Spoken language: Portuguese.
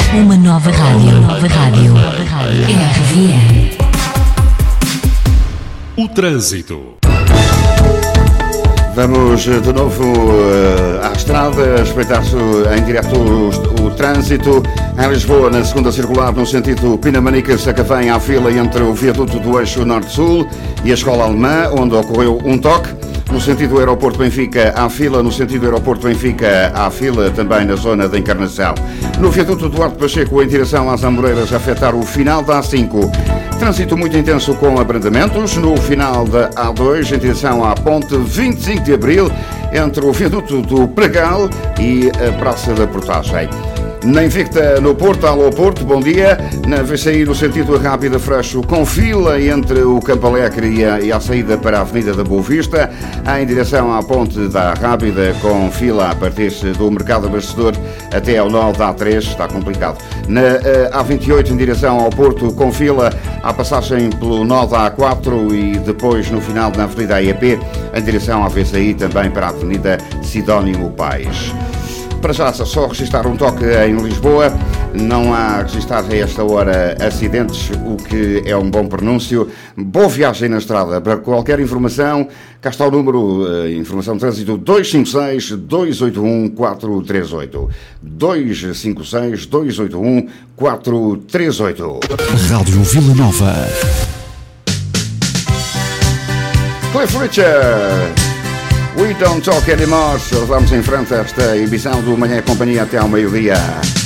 Uma nova rádio. RVM. O trânsito. Vamos de novo à estrada, respeitar-se em direto o trânsito. Em Lisboa, na segunda circular, no sentido Pinamanique-Sacavém, há fila entre o viaduto do eixo Norte-Sul e a Escola Alemã, onde ocorreu um toque. No sentido Aeroporto Benfica, há fila. No sentido Aeroporto Benfica, há fila também na zona da Encarnação. No viaduto Duarte Pacheco, em direção às Amoreiras, a afetar o final da A5. Trânsito muito intenso com abrandamentos. No final da A2, em direção à ponte 25 de Abril, entre o viaduto do Pregal e a Praça da Portagem. Na Invicta, no Porto, alô Porto, bom dia. Na VCI, no sentido Rábida Freixo, com fila entre o Campo Alegre e a saída para a Avenida da Boa Vista, em direção à Ponte da Rábida, com fila a partir do Mercado Abastecedor até ao nó da A3, está complicado. Na A28, em direção ao Porto, com fila à passagem pelo nó da A4 e depois no final na Avenida AEP, em direção à VCI, também para a Avenida Sidónio Pais. Para já, só registrar um toque em Lisboa. Não há registrados a esta hora acidentes, o que é um bom pronúncio. Boa viagem na estrada. Para qualquer informação, cá está o número, informação de trânsito 256-281-438. 256-281-438. Rádio Vila Nova. Cliff Richard. We don't talk anymore. Vamos em frente a esta edição do Manhã Companhia até ao meio-dia.